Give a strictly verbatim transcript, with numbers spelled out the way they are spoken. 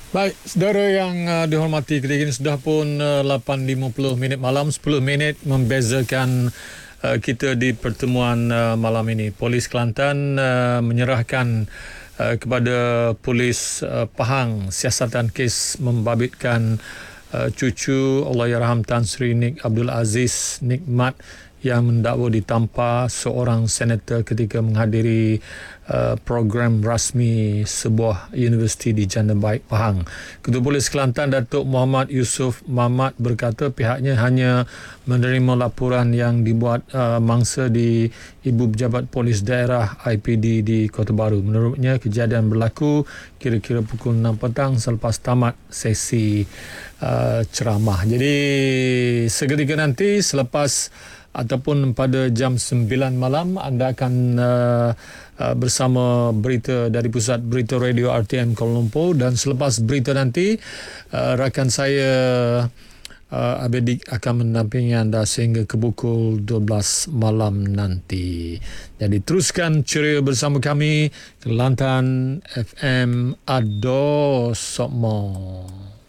Baik, saudara yang uh, dihormati, ketika ini sudah pun uh, lapan lima puluh minit malam, sepuluh minit membezakan uh, kita di pertemuan uh, malam ini. Polis Kelantan uh, menyerahkan uh, kepada Polis uh, Pahang siasatan kes membabitkan uh, cucu Allahyarham Tan Sri Nik Abdul Aziz Nikmat yang mendakwa ditampa seorang senator ketika menghadiri uh, program rasmi sebuah universiti di Janda Baik, Pahang. Ketua Polis Kelantan Datuk Muhammad Yusof Mamat berkata pihaknya hanya menerima laporan yang dibuat uh, mangsa di Ibu Pejabat Polis Daerah I P D di Kota Baru. Menurutnya, kejadian berlaku kira-kira pukul enam petang selepas tamat sesi uh, ceramah. Jadi, seketika nanti selepas ataupun pada jam sembilan malam anda akan uh, uh, bersama berita dari Pusat Berita Radio R T M Kuala Lumpur, dan selepas berita nanti uh, rakan saya uh, Abedik akan mendampingi anda sehingga ke pukul dua belas malam nanti. Jadi teruskan ceria bersama kami, Kelantan F M Ado Sokmo.